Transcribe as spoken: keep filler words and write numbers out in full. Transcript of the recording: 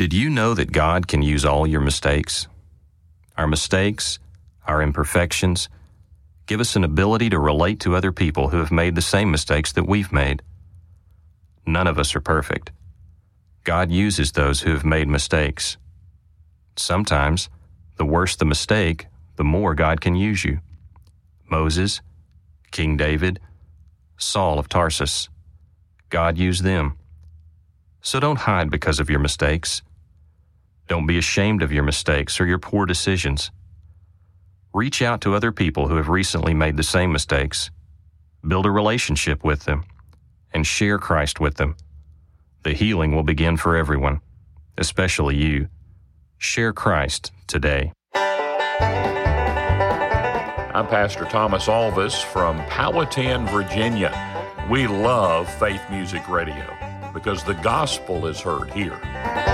Did you know that God can use all your mistakes? Our mistakes, our imperfections, give us an ability to relate to other people who have made the same mistakes that we've made. None of us are perfect. God uses those who have made mistakes. Sometimes, the worse the mistake, the more God can use you. Moses, King David, Saul of Tarsus. God used them. So don't hide because of your mistakes. Don't be ashamed of your mistakes or your poor decisions. Reach out to other people who have recently made the same mistakes. Build a relationship with them and share Christ with them. The healing will begin for everyone, especially you. Share Christ today. I'm Pastor Thomas Alvis from Powhatan, Virginia. We love Faith Music Radio because the gospel is heard here.